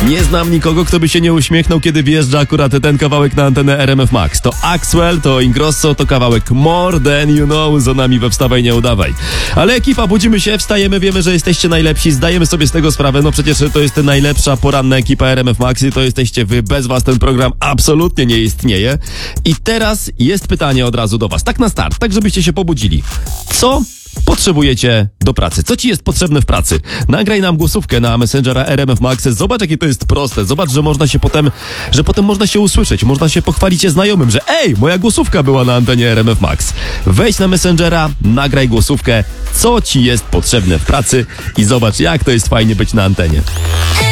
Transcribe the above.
Nie znam nikogo, kto by się nie uśmiechnął, kiedy wjeżdża akurat ten kawałek na antenę RMF Max. To Axwell, to Ingrosso, to kawałek More Than You Know z nami we Wstawaj Nie Udawaj. Ale ekipa, budzimy się, wstajemy, wiemy, że jesteście najlepsi, zdajemy sobie z tego sprawę, no przecież to jest najlepsza poranna ekipa RMF Max i to jesteście wy, bez was ten program absolutnie nie istnieje. I teraz jest pytanie od razu do was, tak na start, tak żebyście się pobudzili. Co potrzebujecie do pracy? Co ci jest potrzebne w pracy? Nagraj nam głosówkę na Messengera RMF Max. Zobacz, jakie to jest proste. Zobacz, że można się potem można się usłyszeć. Można się pochwalić znajomym, że moja głosówka była na antenie RMF Max. Wejdź na Messengera, nagraj głosówkę, co ci jest potrzebne w pracy i zobacz, jak to jest fajnie być na antenie.